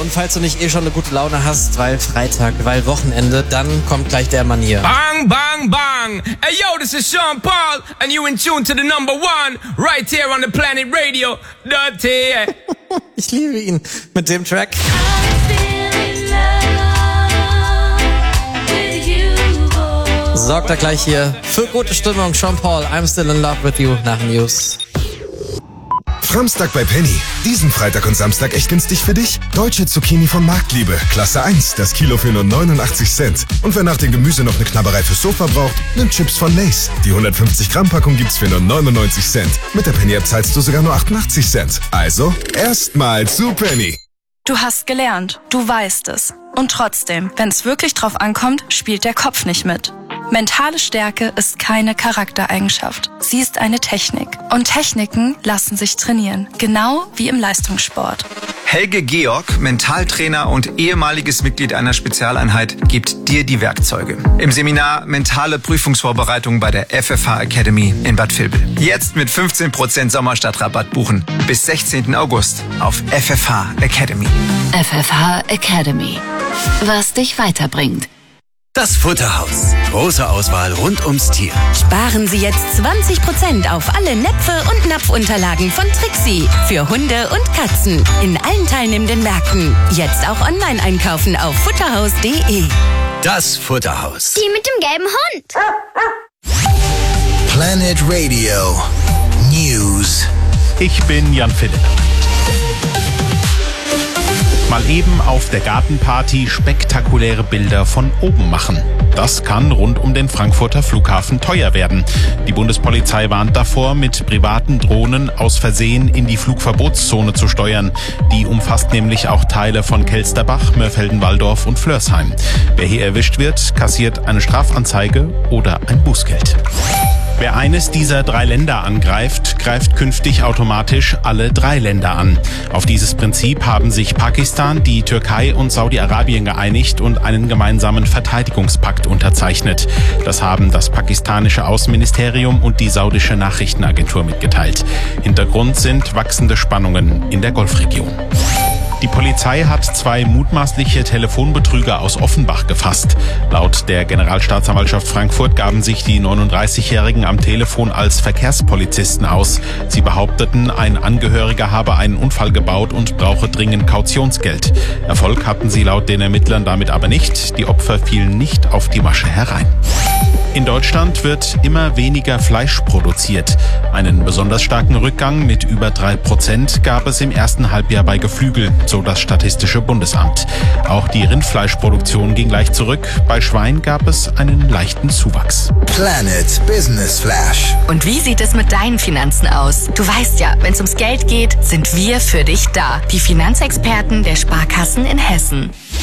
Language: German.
Und falls du nicht schon eine gute Laune hast, weil Freitag, weil Wochenende, dann kommt gleich der Mann hier. Bang, bang, bang. Hey, yo, this is Sean Paul, and you in tune to the number one, right here on the Planet Radio. Dirty. Ich liebe ihn mit dem Track. Sorgt er gleich hier für gute Stimmung. Sean Paul, I'm still in love with you nach News. Samstag bei Penny. Diesen Freitag und Samstag echt günstig für dich? Deutsche Zucchini von Marktliebe. Klasse 1, das Kilo für nur 89 Cent. Und wer nach dem Gemüse noch eine Knabberei fürs Sofa braucht, nimmt Chips von Lay's. Die 150 Gramm Packung gibt's für nur 99 Cent. Mit der Penny-App zahlst du sogar nur 88 Cent. Also, erstmal zu Penny. Du hast gelernt, du weißt es. Und trotzdem, wenn es wirklich drauf ankommt, spielt der Kopf nicht mit. Mentale Stärke ist keine Charaktereigenschaft. Sie ist eine Technik. Und Techniken lassen sich trainieren. Genau wie im Leistungssport. Helge Georg, Mentaltrainer und ehemaliges Mitglied einer Spezialeinheit, gibt dir die Werkzeuge. Im Seminar Mentale Prüfungsvorbereitung bei der FFH Academy in Bad Vilbel. Jetzt mit 15% Sommerstadtrabatt buchen. Bis 16. August auf FFH Academy. FFH Academy. Was dich weiterbringt. Das Futterhaus. Große Auswahl rund ums Tier. Sparen Sie jetzt 20% auf alle Näpfe und Napfunterlagen von Trixie. Für Hunde und Katzen. In allen teilnehmenden Märkten. Jetzt auch online einkaufen auf futterhaus.de. Das Futterhaus. Die mit dem gelben Hund. Planet Radio News. Ich bin Jan Philipp. Mal eben auf der Gartenparty spektakuläre Bilder von oben machen. Das kann rund um den Frankfurter Flughafen teuer werden. Die Bundespolizei warnt davor, mit privaten Drohnen aus Versehen in die Flugverbotszone zu steuern. Die umfasst nämlich auch Teile von Kelsterbach, Mörfelden-Walldorf und Flörsheim. Wer hier erwischt wird, kassiert eine Strafanzeige oder ein Bußgeld. Wer eines dieser 3 Länder angreift, greift künftig automatisch alle 3 Länder an. Auf dieses Prinzip haben sich Pakistan, die Türkei und Saudi-Arabien geeinigt und einen gemeinsamen Verteidigungspakt unterzeichnet. Das haben das pakistanische Außenministerium und die saudische Nachrichtenagentur mitgeteilt. Hintergrund sind wachsende Spannungen in der Golfregion. Die Polizei hat 2 mutmaßliche Telefonbetrüger aus Offenbach gefasst. Laut der Generalstaatsanwaltschaft Frankfurt gaben sich die 39-Jährigen am Telefon als Verkehrspolizisten aus. Sie behaupteten, ein Angehöriger habe einen Unfall gebaut und brauche dringend Kautionsgeld. Erfolg hatten sie laut den Ermittlern damit aber nicht. Die Opfer fielen nicht auf die Masche herein. In Deutschland wird immer weniger Fleisch produziert. Einen besonders starken Rückgang mit über 3% gab es im ersten Halbjahr bei Geflügel, so das Statistische Bundesamt. Auch die Rindfleischproduktion ging leicht zurück. Bei Schwein gab es einen leichten Zuwachs. Planet Business Flash. Und wie sieht es mit deinen Finanzen aus? Du weißt ja, wenn es ums Geld geht, sind wir für dich da. Die Finanzexperten der Sparkassen in Hessen.